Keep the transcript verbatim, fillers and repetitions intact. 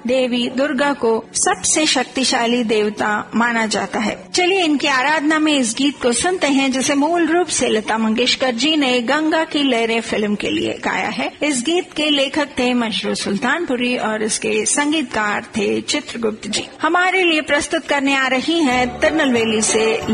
देवी दुर्गा को सबसे शक्तिशाली देवता माना जाता है। चलिए इनकी आराधना में इस गीत को सुनते हैं जिसे मूल रूप से लता मंगेशकर जी ने गंगा की लहरें फिल्म के लिए गाया है। इस गीत के लेखक थे मशरू सुल्तानपुरी और इसके संगीतकार थे चित्रगुप्त जी। हमारे लिए प्रस्तुत करने आ रही हैं तिरुनेलवेली से